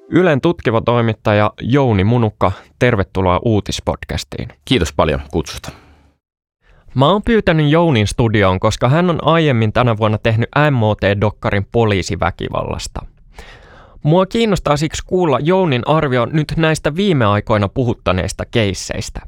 Ylen tutkiva toimittaja Jouni Munukka, tervetuloa Uutispodcastiin. Kiitos paljon kutsusta. Mä oon pyytänyt Jounin studioon, koska hän on aiemmin tänä vuonna tehnyt MOT-dokkarin poliisiväkivallasta. Mua kiinnostaa siksi kuulla Jounin arvio nyt näistä viime aikoina puhuttaneista keisseistä.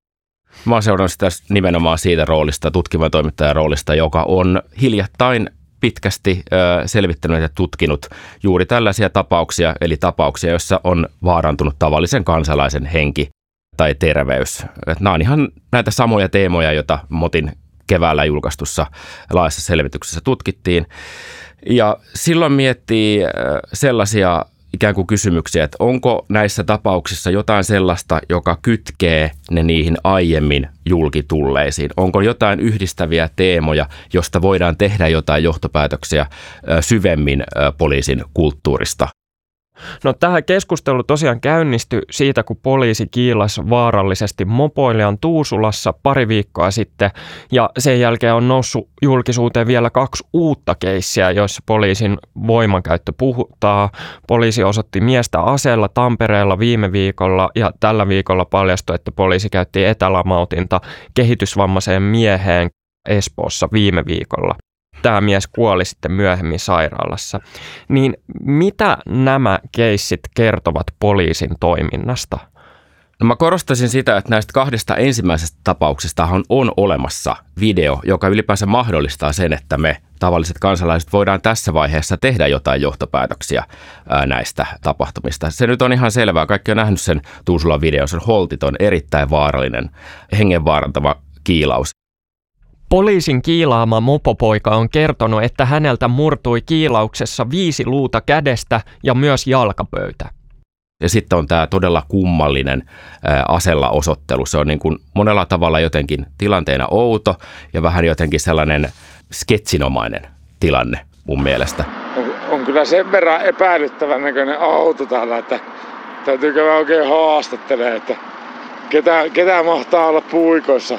Mä oon seurannut sitä nimenomaan siitä roolista, tutkivan toimittajan roolista, joka on hiljattain pitkästi selvittänyt ja tutkinut juuri tällaisia tapauksia, eli tapauksia, joissa on vaarantunut tavallisen kansalaisen henki tai terveys. Nämä on ihan näitä samoja teemoja, joita MOTin keväällä julkaistussa laajassa selvityksessä tutkittiin. Ja silloin miettii sellaisia ikään kuin kysymyksiä, että onko näissä tapauksissa jotain sellaista, joka kytkee ne niihin aiemmin julkitulleisiin? Onko jotain yhdistäviä teemoja, josta voidaan tehdä jotain johtopäätöksiä syvemmin poliisin kulttuurista? No tämä keskustelu tosiaan käynnistyi siitä, kun poliisi kiilasi vaarallisesti mopoilijan Tuusulassa pari viikkoa sitten, ja sen jälkeen on noussut julkisuuteen vielä 2 uutta keissiä, joissa poliisin voimankäyttö puhuttaa. Poliisi osoitti miestä aseella Tampereella viime viikolla, ja tällä viikolla paljastui, että poliisi käytti etälamautinta kehitysvammaiseen mieheen Espoossa viime viikolla. Tämä mies kuoli sitten myöhemmin sairaalassa. Niin mitä nämä keissit kertovat poliisin toiminnasta? No mä korostaisin sitä, että näistä 2 ensimmäisestä tapauksestahan on olemassa video, joka ylipäänsä mahdollistaa sen, että me tavalliset kansalaiset voidaan tässä vaiheessa tehdä jotain johtopäätöksiä näistä tapahtumista. Se nyt on ihan selvää. Kaikki on nähnyt sen Tuusulan videon. Se on holtiton, erittäin vaarallinen, hengenvaarantava kiilaus. Poliisin kiilaama mopopoika on kertonut, että häneltä murtui kiilauksessa 5 luuta kädestä ja myös jalkapöytä. Ja sitten on tämä todella kummallinen asella osoittelu. Se on niin kuin monella tavalla jotenkin tilanteena outo ja vähän jotenkin sellainen sketsinomainen tilanne mun mielestä. On kyllä sen verran epäilyttävän näköinen auto täällä, että täytyy käydä oikein haastattelemaan, että ketä mahtaa olla puikoissa.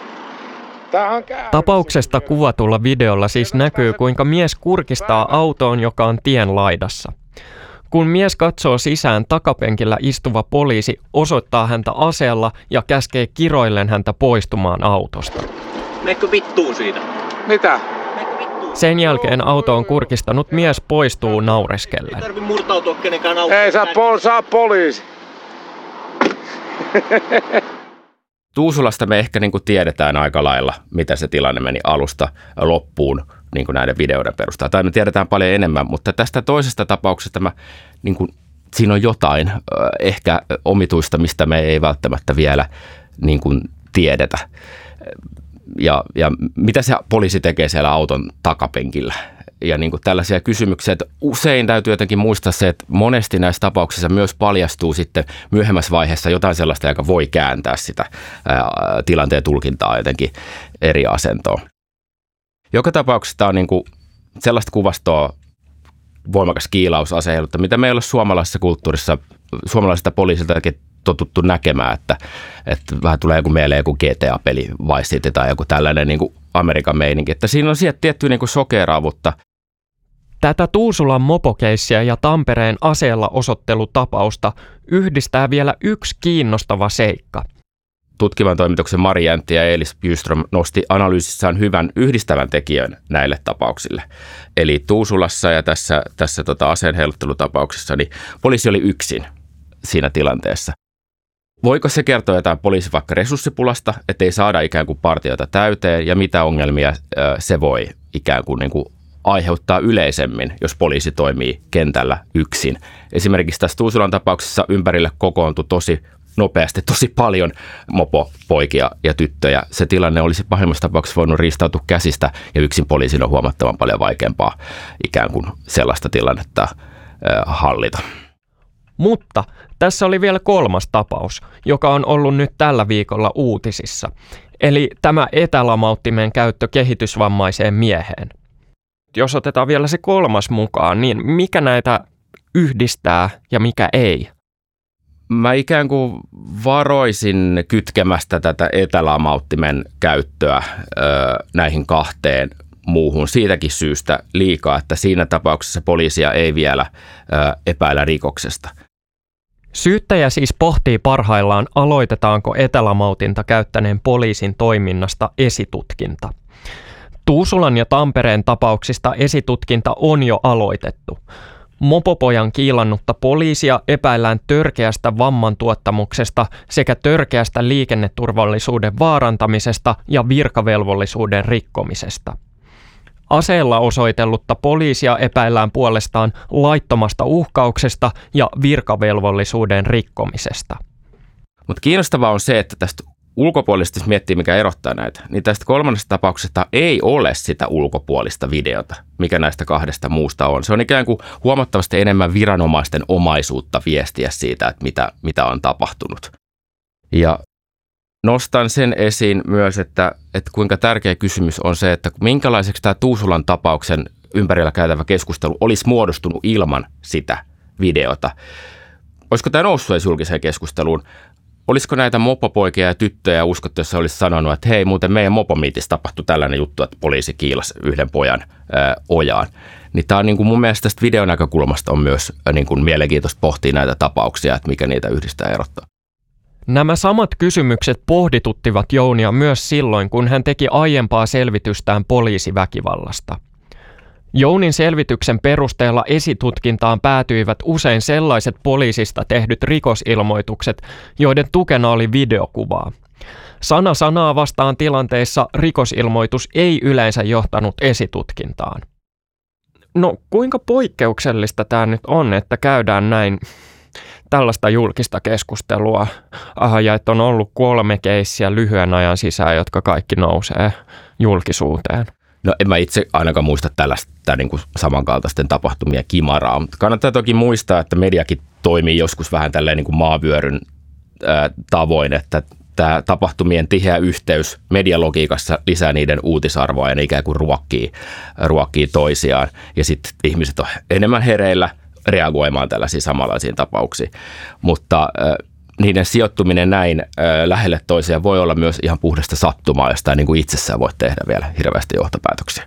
Tapauksesta kuvatulla videolla siis näkyy, kuinka mies kurkistaa autoon, joka on tien laidassa. Kun mies katsoo sisään, takapenkillä istuva poliisi osoittaa häntä aseella ja käskee kiroillen häntä poistumaan autosta. Meikö vittuun siitä? Mitä? Sen jälkeen autoon kurkistanut mies poistuu naureskellen. Ei tarvitse murtautua kenenkään autoon. Ei saa poliisi. Tuusulasta me ehkä niin kuin tiedetään aika lailla, mitä se tilanne meni alusta loppuun niin kuin näiden videoiden perusteella. Tai me tiedetään paljon enemmän, mutta tästä toisesta tapauksesta siinä on jotain ehkä omituista, mistä me ei välttämättä vielä niin kuin tiedetä. Ja mitä se poliisi tekee siellä auton takapenkillä? Ja niin kuin tällaisia kysymyksiä, että usein täytyy jotenkin muistaa se, että monesti näissä tapauksissa myös paljastuu sitten myöhemmässä vaiheessa jotain sellaista, joka voi kääntää sitä tilanteen tulkintaa jotenkin eri asentoon. Joka tapauksessa on niin kuin sellaista kuvastoa voimakas kiilaus aseilutta, mitä me ei ole suomalaisessa kulttuurissa, suomalaisesta poliisiltakin totuttu näkemään, että vähän tulee joku mieleen joku GTA-peli Vice City tai joku tällainen niin kuin Amerikan meininki, että siinä on sieltä tiettyä niin kuin sokeraavuutta. Tätä Tuusulan mopokeissiä ja Tampereen aseella osoittelutapausta yhdistää vielä yksi kiinnostava seikka. Tutkivan toimituksen Mari Jäntti ja Eelis Byström nosti analyysissään hyvän yhdistävän tekijän näille tapauksille. Eli Tuusulassa ja tässä aseen heiluttelutapauksessa niin poliisi oli yksin siinä tilanteessa. Voiko se kertoa jotain poliisin vaikka resurssipulasta, ettei saada ikään kuin partiota täyteen ja mitä ongelmia se voi ikään kuin aiheuttaa yleisemmin, jos poliisi toimii kentällä yksin. Esimerkiksi tässä Tuusulan tapauksessa ympärille kokoontui tosi nopeasti tosi paljon mopopoikia ja tyttöjä. Se tilanne olisi pahimmassa tapauksessa voinut riistautua käsistä ja yksin poliisin on huomattavan paljon vaikeampaa ikään kuin sellaista tilannetta hallita. Mutta tässä oli vielä 3. tapaus, joka on ollut nyt tällä viikolla uutisissa. Eli tämä etälamauttimen käyttö kehitysvammaiseen mieheen. Jos otetaan vielä se 3. mukaan, niin mikä näitä yhdistää ja mikä ei? Mä ikään kuin varoisin kytkemästä tätä etälamauttimen käyttöä näihin 2 muuhun siitäkin syystä liikaa, että siinä tapauksessa poliisia ei vielä epäillä rikoksesta. Syyttäjä siis pohtii parhaillaan, aloitetaanko etelämautinta käyttäneen poliisin toiminnasta esitutkinta. Tuusulan ja Tampereen tapauksista esitutkinta on jo aloitettu. Mopopojan kiilannutta poliisia epäillään törkeästä vammantuottamuksesta sekä törkeästä liikenneturvallisuuden vaarantamisesta ja virkavelvollisuuden rikkomisesta. Aseella osoitellutta poliisia epäillään puolestaan laittomasta uhkauksesta ja virkavelvollisuuden rikkomisesta. Mutta kiinnostavaa on se, että tästä ulkopuolisesti, jos miettii mikä erottaa näitä, niin tästä kolmannesta tapauksesta ei ole sitä ulkopuolista videota, mikä näistä kahdesta muusta on. Se on ikään kuin huomattavasti enemmän viranomaisten omaisuutta viestiä siitä, että mitä on tapahtunut. Ja nostan sen esiin myös, että kuinka tärkeä kysymys on se, että minkälaiseksi tämä Tuusulan tapauksen ympärillä käytävä keskustelu olisi muodostunut ilman sitä videota. Olisiko tämä noussut edes julkiseen keskusteluun? Olisiko näitä mopopoikia ja tyttöjä uskottu, jos olisi sanonut, että hei, muuten meidän mopomiitissä tapahtui tällainen juttu, että poliisi kiilasi yhden pojan ojaan. Niin tämä on niin kuin mun mielestä tästä videon näkökulmasta on myös niin kuin mielenkiintoista pohtia näitä tapauksia, että mikä niitä yhdistää ja erottaa. Nämä samat kysymykset pohdituttivat Jounia myös silloin, kun hän teki aiempaa selvitystään poliisiväkivallasta. Jounin selvityksen perusteella esitutkintaan päätyivät usein sellaiset poliisista tehdyt rikosilmoitukset, joiden tukena oli videokuvaa. Sana sanaa vastaan tilanteissa rikosilmoitus ei yleensä johtanut esitutkintaan. No kuinka poikkeuksellista tämä nyt on, että käydään näin tällaista julkista keskustelua ja että on ollut 3 keissiä lyhyen ajan sisään, jotka kaikki nousee julkisuuteen? No en mä itse ainakaan muista tällaista niin kuin samankaltaisten tapahtumia kimaraa, mutta kannattaa toki muistaa, että mediakin toimii joskus vähän tälleen niin kuin maavyöryn tavoin, että tämä tapahtumien tiheä yhteys medialogiikassa lisää niiden uutisarvoa ja ne ikään kuin ruokkii toisiaan. Ja sitten ihmiset on enemmän hereillä reagoimaan tällaisiin samanlaisiin tapauksiin, mutta niiden sijoittuminen näin lähelle toisiaan voi olla myös ihan puhdasta sattumaa, josta niin kuin itsessään voi tehdä vielä hirveästi johtopäätöksiä.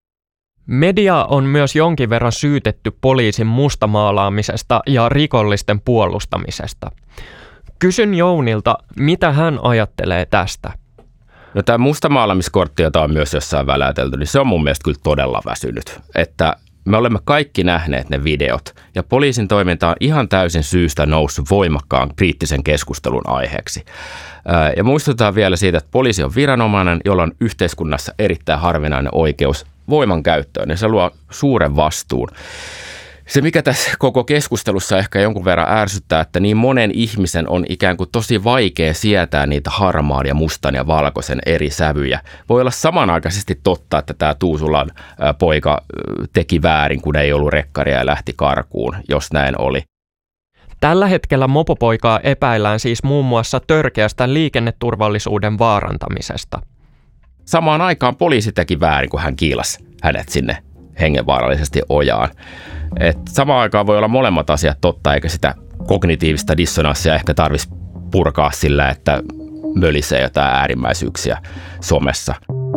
Media on myös jonkin verran syytetty poliisin mustamaalaamisesta ja rikollisten puolustamisesta. Kysyn Jounilta, mitä hän ajattelee tästä? No tämä mustamaalaamiskortti, jota on myös jossain välätelty, niin se on mun mielestä kyllä todella väsynyt, että me olemme kaikki nähneet ne videot ja poliisin toiminta on ihan täysin syystä noussut voimakkaan kriittisen keskustelun aiheeksi. Ja muistutetaan vielä siitä, että poliisi on viranomainen, jolla on yhteiskunnassa erittäin harvinainen oikeus voiman käyttöön ja se luo suuren vastuun. Se, mikä tässä koko keskustelussa ehkä jonkun verran ärsyttää, että niin monen ihmisen on ikään kuin tosi vaikea sietää niitä harmaan ja mustan ja valkoisen eri sävyjä. Voi olla samanaikaisesti totta, että tämä Tuusulan poika teki väärin, kun ei ollut rekkaria ja lähti karkuun, jos näin oli. Tällä hetkellä mopopoikaa epäillään siis muun muassa törkeästä liikenneturvallisuuden vaarantamisesta. Samaan aikaan poliisi teki väärin, kun hän kiilasi hänet sinne hengenvaarallisesti ojaan. Samaan aikaan voi olla molemmat asiat totta, eikä sitä kognitiivista dissonanssia ehkä tarvitsisi purkaa sillä, että mölisee jotain äärimmäisyyksiä somessa.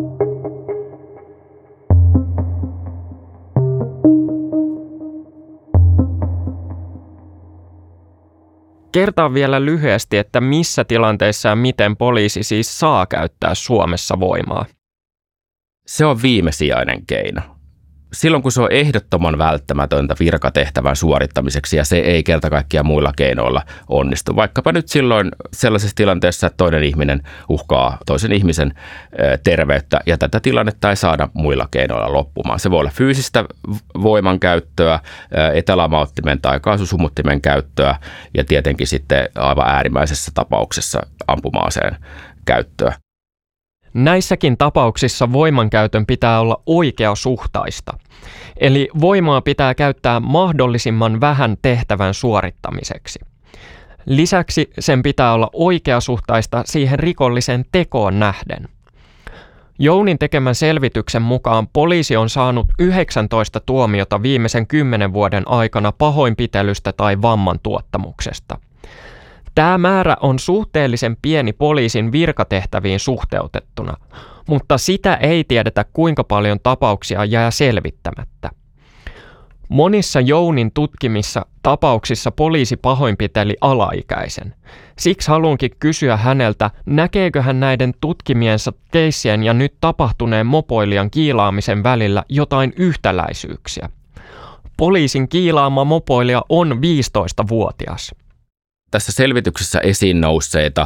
Kertaan vielä lyhyesti, että missä tilanteissa ja miten poliisi siis saa käyttää Suomessa voimaa. Se on viimesijainen keino. Silloin kun se on ehdottoman välttämätöntä virkatehtävän suorittamiseksi ja se ei kerta kaikkiaan muilla keinoilla onnistu. Vaikkapa nyt silloin sellaisessa tilanteessa, että toinen ihminen uhkaa toisen ihmisen terveyttä ja tätä tilannetta ei saada muilla keinoilla loppumaan. Se voi olla fyysistä voimankäyttöä, etälamauttimen tai kaasusumuttimen käyttöä ja tietenkin sitten aivan äärimmäisessä tapauksessa ampuma-aseen käyttöä. Näissäkin tapauksissa voimankäytön pitää olla oikeasuhtaista. Eli voimaa pitää käyttää mahdollisimman vähän tehtävän suorittamiseksi. Lisäksi sen pitää olla oikeasuhtaista siihen rikolliseen tekoon nähden. Jounin tekemän selvityksen mukaan poliisi on saanut 19 tuomiota viimeisen 10 vuoden aikana pahoinpitelystä tai vamman tuottamuksesta. Tämä määrä on suhteellisen pieni poliisin virkatehtäviin suhteutettuna, mutta sitä ei tiedetä kuinka paljon tapauksia jää selvittämättä. Monissa Jounin tutkimissa tapauksissa poliisi pahoinpiteli alaikäisen. Siksi haluankin kysyä häneltä, näkeekö hän näiden tutkimiensa keissien ja nyt tapahtuneen mopoilijan kiilaamisen välillä jotain yhtäläisyyksiä. Poliisin kiilaama mopoilija on 15-vuotias. Tässä selvityksessä esiin nousseita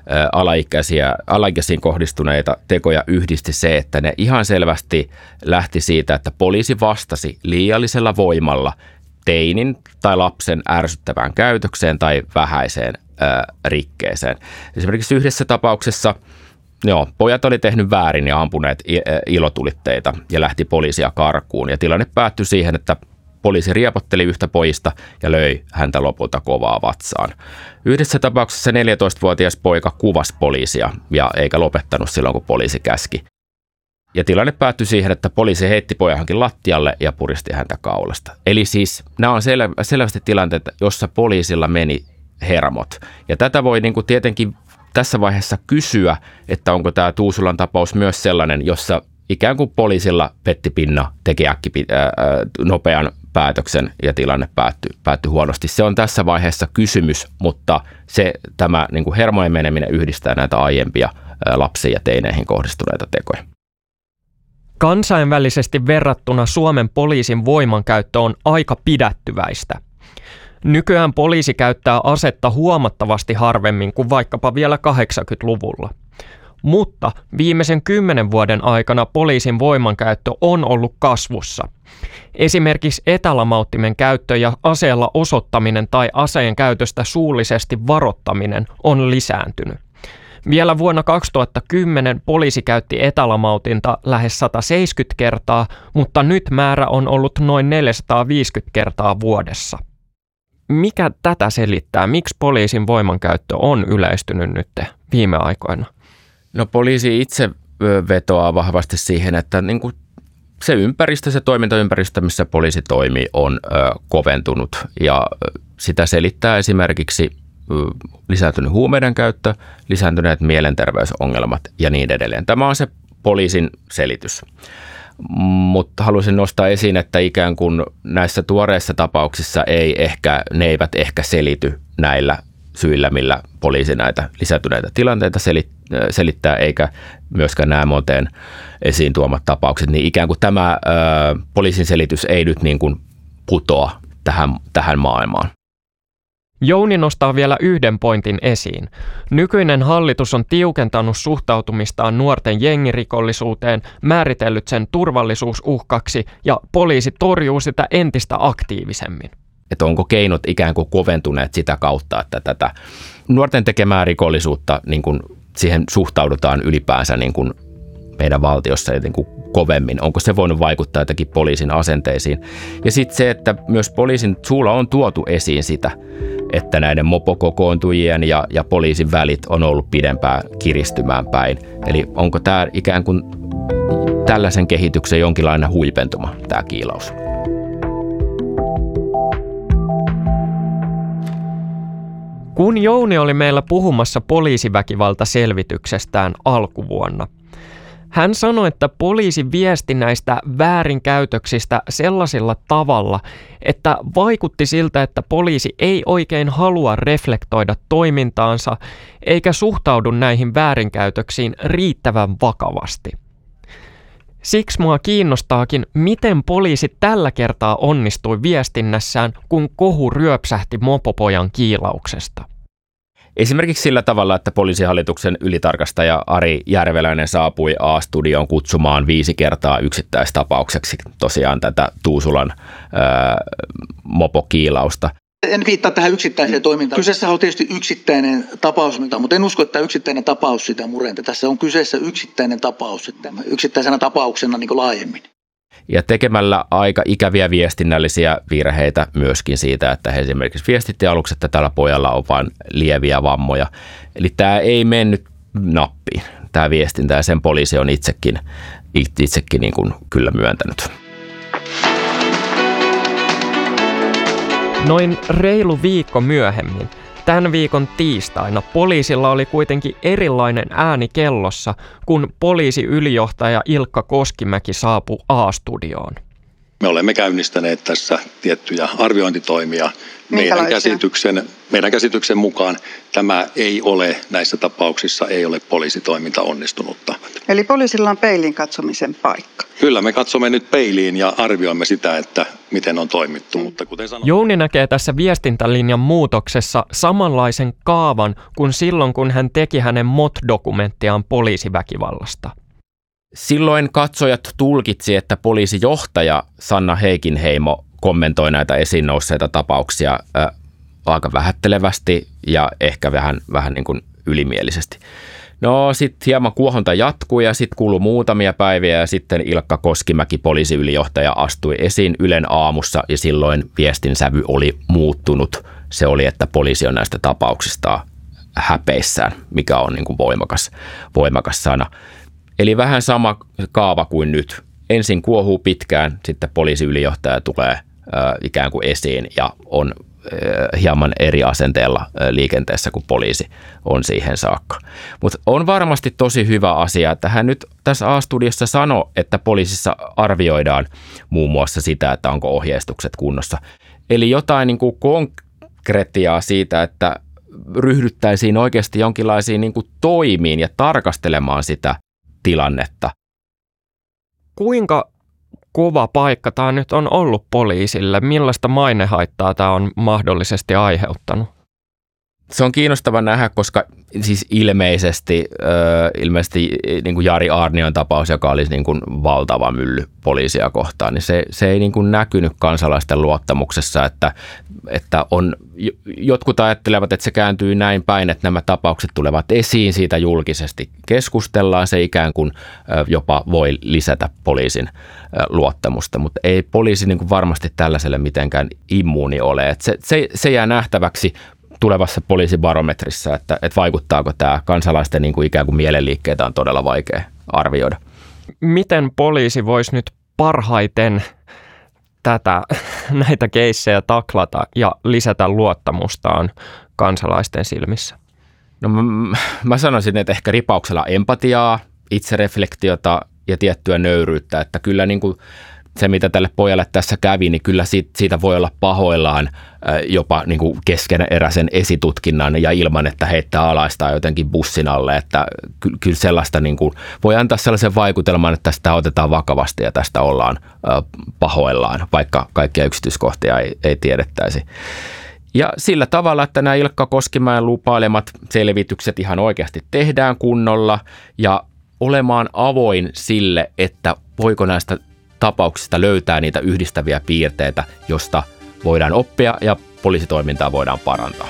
alaikäisiin kohdistuneita tekoja yhdisti se, että ne ihan selvästi lähti siitä, että poliisi vastasi liiallisella voimalla teinin tai lapsen ärsyttävään käytökseen tai vähäiseen rikkeeseen. Esimerkiksi yhdessä tapauksessa pojat oli tehnyt väärin ja ampuneet ilotulitteita ja lähti poliisia karkuun. Ja tilanne päättyi siihen, että poliisi riepotteli yhtä pojista ja löi häntä lopulta kovaa vatsaan. Yhdessä tapauksessa 14-vuotias poika kuvasi poliisia eikä lopettanut silloin, kun poliisi käski. Ja tilanne päättyi siihen, että poliisi heitti pojan lattialle ja puristi häntä kaulasta. Eli siis nämä on selvästi tilanteita, jossa poliisilla meni hermot. Ja tätä voi tietenkin tässä vaiheessa kysyä, että onko tämä Tuusulan tapaus myös sellainen, jossa ikään kuin poliisilla pettipinna teki nopean päätöksen ja tilanne päättyi huonosti. Se on tässä vaiheessa kysymys, mutta tämä hermojen meneminen yhdistää näitä aiempia lapsiin ja teineihin kohdistuneita tekoja. Kansainvälisesti verrattuna Suomen poliisin voimankäyttö on aika pidättyväistä. Nykyään poliisi käyttää asetta huomattavasti harvemmin kuin vaikkapa vielä 80-luvulla. Mutta viimeisen 10 vuoden aikana poliisin voimankäyttö on ollut kasvussa. Esimerkiksi etälamauttimen käyttö ja aseella osoittaminen tai aseen käytöstä suullisesti varoittaminen on lisääntynyt. Vielä vuonna 2010 poliisi käytti etälamautinta lähes 170 kertaa, mutta nyt määrä on ollut noin 450 kertaa vuodessa. Mikä tätä selittää? Miksi poliisin voimankäyttö on yleistynyt nyt viime aikoina? No poliisi itse vetoaa vahvasti siihen, että se toimintaympäristö, missä poliisi toimii, on koventunut ja sitä selittää esimerkiksi lisääntynyt huumeiden käyttö, lisääntyneet mielenterveysongelmat ja niin edelleen. Tämä on se poliisin selitys. Mutta haluaisin nostaa esiin, että ikään kuin näissä tuoreissa tapauksissa ne eivät ehkä selity näillä syillä, millä poliisi näitä lisääntyneitä tilanteita selittää, eikä myöskään nämä Monteen esiin tuomat tapaukset, niin ikään kuin tämä poliisin selitys ei nyt putoa tähän maailmaan. Jouni nostaa vielä yhden pointin esiin. Nykyinen hallitus on tiukentanut suhtautumistaan nuorten jengirikollisuuteen, määritellyt sen turvallisuusuhkaksi ja poliisi torjuu sitä entistä aktiivisemmin. Että onko keinot ikään kuin koventuneet sitä kautta, että tätä nuorten tekemää rikollisuutta siihen suhtaudutaan ylipäänsä meidän valtiossa jotenkin kovemmin. Onko se voinut vaikuttaa jotenkin poliisin asenteisiin? Ja sitten se, että myös poliisin suulla on tuotu esiin sitä, että näiden mopokokoontujien ja poliisin välit on ollut pidempään kiristymään päin. Eli onko tämä ikään kuin tällaisen kehityksen jonkinlainen huipentuma, tämä kiilaus? Kun Jouni oli meillä puhumassa poliisiväkivaltaselvityksestään alkuvuonna, hän sanoi, että poliisi viesti näistä väärinkäytöksistä sellaisella tavalla, että vaikutti siltä, että poliisi ei oikein halua reflektoida toimintaansa eikä suhtaudu näihin väärinkäytöksiin riittävän vakavasti. Siksi mua kiinnostaakin, miten poliisi tällä kertaa onnistui viestinnässään, kun kohu ryöpsähti mopopojan kiilauksesta. Esimerkiksi sillä tavalla, että poliisihallituksen ylitarkastaja Ari Järveläinen saapui A-studioon kutsumaan 5 kertaa yksittäistapaukseksi tosiaan tätä Tuusulan mopokiilausta. En viittaa tähän yksittäiseen toimintaan. Kyseessä on tietysti yksittäinen tapaus, mutta en usko, että yksittäinen tapaus sitä murenta. Tässä on kyseessä yksittäinen tapaus, yksittäisenä tapauksena laajemmin. Ja tekemällä aika ikäviä viestinnällisiä virheitä myöskin siitä, että he esimerkiksi viestitti aluksi, että tällä pojalla on vain lieviä vammoja. Eli tämä ei mennyt nappiin, tämä viestintä, ja sen poliisi on itsekin kyllä myöntänyt. Noin reilu viikko myöhemmin, tämän viikon tiistaina, poliisilla oli kuitenkin erilainen ääni kellossa, kun poliisiylijohtaja Ilkka Koskimäki saapui A-studioon. Me olemme käynnistäneet tässä tiettyjä arviointitoimia. Meidän käsityksen mukaan tämä ei ole näissä tapauksissa poliisitoiminta onnistunutta. Eli poliisilla on peiliin katsomisen paikka. Kyllä, me katsomme nyt peiliin ja arvioimme sitä, että miten on toimittu. Mutta kuten sanoin, Jouni näkee tässä viestintälinjan muutoksessa samanlaisen kaavan kuin silloin, kun hän teki hänen MOT-dokumenttiaan poliisiväkivallasta. Silloin katsojat tulkitsi, että poliisijohtaja Sanna Heikinheimo kommentoi näitä esiin nousseita tapauksia aika vähättelevästi ja ehkä vähän niin kuin ylimielisesti. No sitten hieman kuohonta jatkui ja sitten kului muutamia päiviä ja sitten Ilkka Koskimäki, poliisiylijohtaja, astui esiin Ylen aamussa ja silloin viestin sävy oli muuttunut. Se oli, että poliisi on näistä tapauksista häpeissään, mikä on niin kuin voimakas sana. Eli vähän sama kaava kuin nyt. Ensin kuohuu pitkään, sitten poliisiylijohtaja tulee ikään kuin esiin ja on hieman eri asenteella liikenteessä kuin poliisi on siihen saakka. Mutta on varmasti tosi hyvä asia, että hän nyt tässä A-studiossa sanoi, että poliisissa arvioidaan muun muassa sitä, että onko ohjeistukset kunnossa. Eli jotain niin kuin konkretiaa siitä, että ryhdyttäisiin oikeasti jonkinlaisiin niin kuin toimiin ja tarkastelemaan sitä tilannetta. Kuinka kova paikka tämä nyt on ollut poliisille? Millaista mainehaittaa tämä on mahdollisesti aiheuttanut? Se on kiinnostava nähdä, koska siis ilmeisesti niin kuin Jari Aarnion tapaus, joka oli niin kuin valtava mylly poliisia kohtaan, niin se ei niin kuin näkynyt kansalaisten luottamuksessa, että on, jotkut ajattelevat, että se kääntyy näin päin, että nämä tapaukset tulevat esiin, siitä julkisesti keskustellaan, se ikään kuin jopa voi lisätä poliisin luottamusta, mutta ei poliisi niin kuin varmasti tällaiselle mitenkään immuuni ole, että se jää nähtäväksi tulevassa poliisibarometrissa, että vaikuttaako tämä kansalaisten niin kuin ikään kuin mielenliikkeitä on todella vaikea arvioida. Miten poliisi voisi nyt parhaiten näitä keissejä taklata ja lisätä luottamustaan kansalaisten silmissä? No mä sanoisin, että ehkä ripauksella empatiaa, itsereflektiota ja tiettyä nöyryyttä, että kyllä niin kuin se, mitä tälle pojalle tässä kävi, niin kyllä siitä voi olla pahoillaan jopa niin kuin keskeneräisen esitutkinnan ja ilman, että heittää alaistaa jotenkin bussin alle. Että kyllä sellaista niin kuin voi antaa sellaisen vaikutelman, että tästä otetaan vakavasti ja tästä ollaan pahoillaan, vaikka kaikkia yksityiskohtia ei tiedettäisi. Ja sillä tavalla, että nämä Ilkka Koskimäen lupailemat selvitykset ihan oikeasti tehdään kunnolla ja olemaan avoin sille, että voiko näistä tapauksista löytää niitä yhdistäviä piirteitä, josta voidaan oppia ja poliisitoimintaa voidaan parantaa.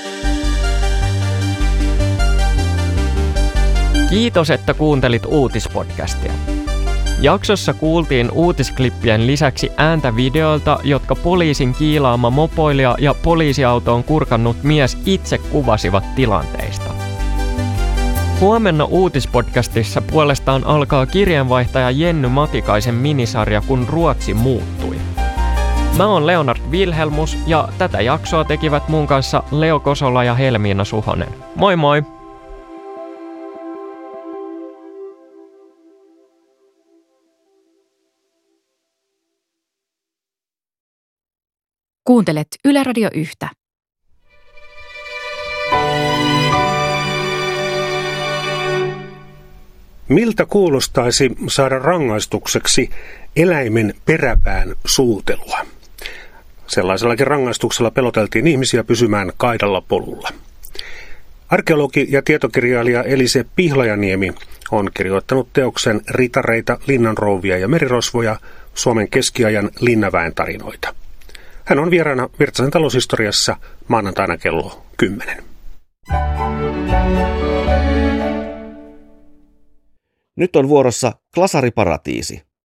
Kiitos, että kuuntelit uutispodcastia. Jaksossa kuultiin uutisklippien lisäksi ääntä videoilta, jotka poliisin kiilaama mopoilija ja poliisiautoon kurkannut mies itse kuvasivat tilanteista. Huomenna uutispodcastissa puolestaan alkaa kirjeenvaihtaja Jenny Matikaisen minisarja Kun Ruotsi muuttui. Mä oon Leonard Wilhelmus ja tätä jaksoa tekivät mun kanssa Leo Kosola ja Helmiina Suhonen. Moi moi! Kuuntelet Yle Radio 1. Miltä kuulostaisi saada rangaistukseksi eläimen peräpään suutelua? Sellaisellakin rangaistuksella peloteltiin ihmisiä pysymään kaidalla polulla. Arkeologi ja tietokirjailija Elise Pihlajaniemi on kirjoittanut teoksen Ritareita, linnanrouvia ja merirosvoja, Suomen keskiajan linnaväen tarinoita. Hän on vieraana Virtasen taloushistoriassa maanantaina kello 10. Nyt on vuorossa Glasariparatiisi.